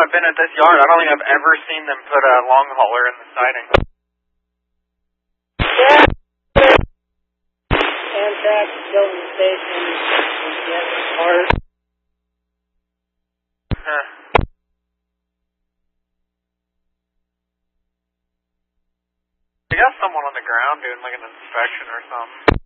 I've been at this yard. I don't think I've ever seen them put a long hauler in the siding. Yeah. Amtrak building the station. Get part. Huh. We got someone on the ground doing like an inspection or something.